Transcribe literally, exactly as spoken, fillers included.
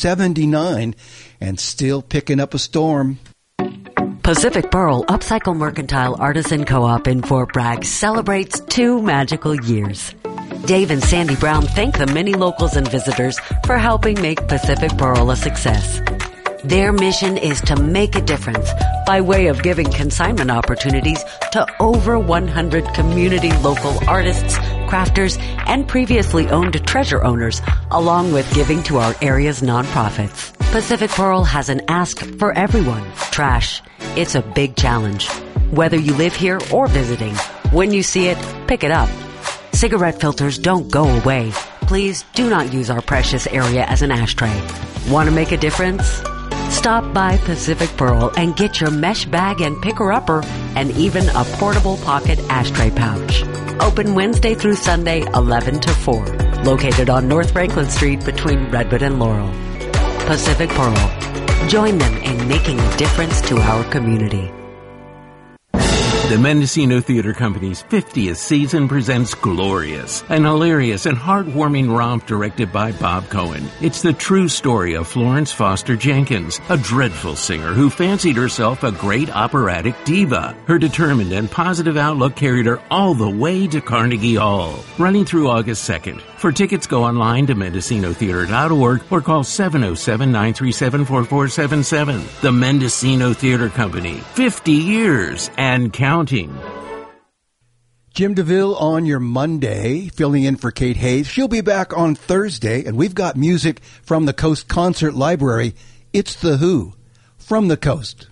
seventy-nine and still picking up a storm. Pacific Pearl Upcycle Mercantile Artisan Co-op in Fort Bragg celebrates two magical years. Dave and Sandy Brown thank the many locals and visitors for helping make Pacific Pearl a success. Their mission is to make a difference by way of giving consignment opportunities to over one hundred community local artists, crafters, and previously owned treasure owners, along with giving to our area's nonprofits. Pacific Pearl has an ask for everyone. Trash. It's a big challenge. Whether you live here or visiting, when you see it, pick it up. Cigarette filters don't go away. Please do not use our precious area as an ashtray. Want to make a difference? Stop by Pacific Pearl and get your mesh bag and picker-upper and even a portable pocket ashtray pouch. Open Wednesday through Sunday, eleven to four. Located on North Franklin Street between Redwood and Laurel. Pacific Pearl. Join them in making a difference to our community. The Mendocino Theater Company's fiftieth season presents Glorious, an hilarious and heartwarming romp directed by Bob Cohen. It's the true story of Florence Foster Jenkins, a dreadful singer who fancied herself a great operatic diva. Her determined and positive outlook carried her all the way to Carnegie Hall. Running through August second. For tickets, go online to mendocino theater dot org or call seven oh seven, nine three seven, four four seven seven. The Mendocino Theater Company. fifty years and counting. Jim DeVille on your Monday, filling in for Kate Hayes. She'll be back on Thursday, and we've got music from the Coast Concert Library. It's The Who, From the Coast.